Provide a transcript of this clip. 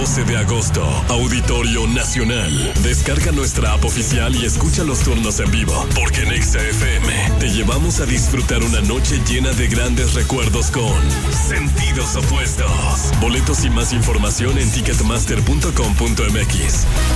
12 de agosto, Auditorio Nacional. Descarga nuestra app oficial y escucha los turnos en vivo, porque en Exa FM te llevamos a disfrutar una noche llena de grandes recuerdos con Sentidos Opuestos. Boletos y más información en ticketmaster.com.mx.